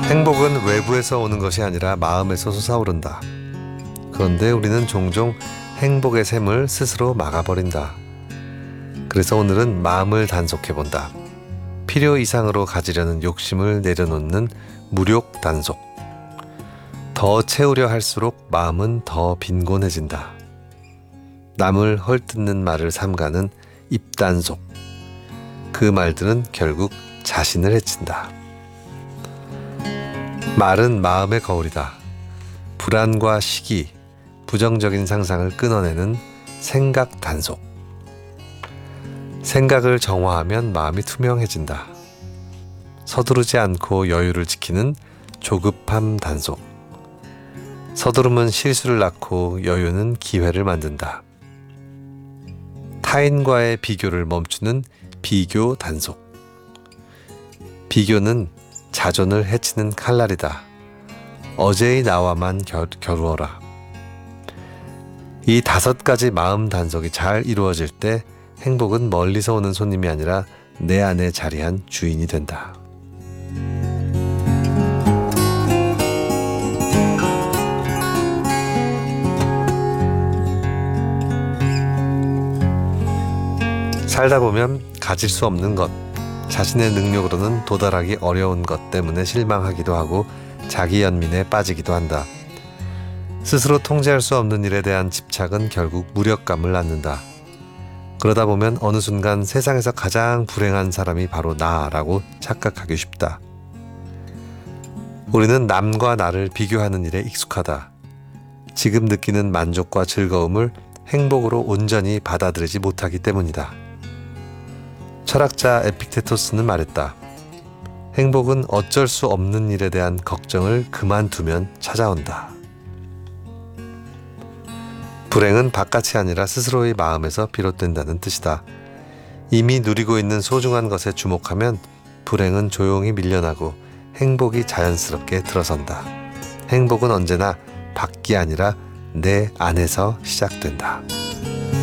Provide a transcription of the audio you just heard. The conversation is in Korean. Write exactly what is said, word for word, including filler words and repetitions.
행복은 외부에서 오는 것이 아니라 마음에서 솟아오른다. 그런데 우리는 종종 행복의 샘을 스스로 막아버린다. 그래서 오늘은 마음을 단속해본다. 필요 이상으로 가지려는 욕심을 내려놓는 무력 단속. 더 채우려 할수록 마음은 더 빈곤해진다. 남을 헐뜯는 말을 삼가는 입단속. 그 말들은 결국 자신을 해친다. 말은 마음의 거울이다. 불안과 시기, 부정적인 상상을 끊어내는 생각 단속. 생각을 정화하면 마음이 투명해진다. 서두르지 않고 여유를 지키는 조급함 단속. 서두름은 실수를 낳고 여유는 기회를 만든다. 타인과의 비교를 멈추는 비교 단속. 비교는 자존을 해치는 칼날이다. 어제의 나와만 겨루, 겨루어라. 이 다섯 가지 마음 단속이 잘 이루어질 때 행복은 멀리서 오는 손님이 아니라 내 안에 자리한 주인이 된다. 살다 보면 가질 수 없는 것, 자신의 능력으로는 도달하기 어려운 것 때문에 실망하기도 하고 자기 연민에 빠지기도 한다. 스스로 통제할 수 없는 일에 대한 집착은 결국 무력감을 낳는다. 그러다 보면 어느 순간 세상에서 가장 불행한 사람이 바로 나라고 착각하기 쉽다. 우리는 남과 나를 비교하는 일에 익숙하다. 지금 느끼는 만족과 즐거움을 행복으로 온전히 받아들이지 못하기 때문이다. 철학자 에픽테토스는 말했다. 행복은 어쩔 수 없는 일에 대한 걱정을 그만두면 찾아온다. 불행은 바깥이 아니라 스스로의 마음에서 비롯된다는 뜻이다. 이미 누리고 있는 소중한 것에 주목하면 불행은 조용히 밀려나고 행복이 자연스럽게 들어선다. 행복은 언제나 밖이 아니라 내 안에서 시작된다.